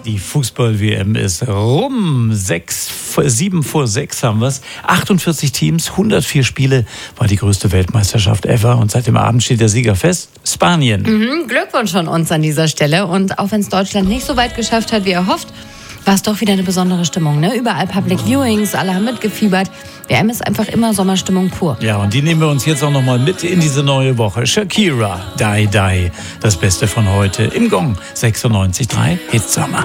Die Fußball-WM ist rum. 7 vor 6 haben wir es. 48 Teams, 104 Spiele. War die größte Weltmeisterschaft ever. Und seit dem Abend steht der Sieger fest. Spanien. Glückwunsch von uns an dieser Stelle. Und auch wenn es Deutschland nicht so weit geschafft hat, wie erhofft, war es doch wieder eine besondere Stimmung. Ne? Überall Public Viewings, alle haben mitgefiebert. WM ist einfach immer Sommerstimmung pur. Ja, und die nehmen wir uns jetzt auch noch mal mit in diese neue Woche. Shakira, Die Die. Das Beste von heute im Gong 96.3 Hitsommer.